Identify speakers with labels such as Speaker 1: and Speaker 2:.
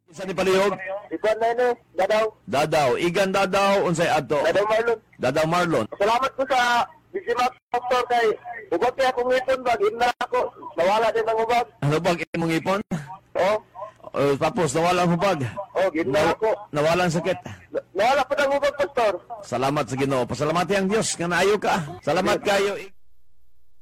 Speaker 1: Isa ni palihog?
Speaker 2: Ikaw na yun Dadaw.
Speaker 1: Dadaw. Igan Dadaw, unsay adto?
Speaker 2: Dadaw Marlon.
Speaker 1: Dadaw Marlon.
Speaker 2: Salamat ko sa Bisimat Doctor kay ubag kaya akong ngipon ba, gina ako. Nawala din ang ubag.
Speaker 1: Ano bang imong ipon?
Speaker 2: Oo.
Speaker 1: Tapos nawala ang hubag.
Speaker 2: Oh, gina ako.
Speaker 1: Nawala ang sakit.
Speaker 2: Nawala pa ng ubag, Pastor.
Speaker 1: Salamat sa Ginoo. Pasalamati ang Dios nga naayo ka. Salamat kayo.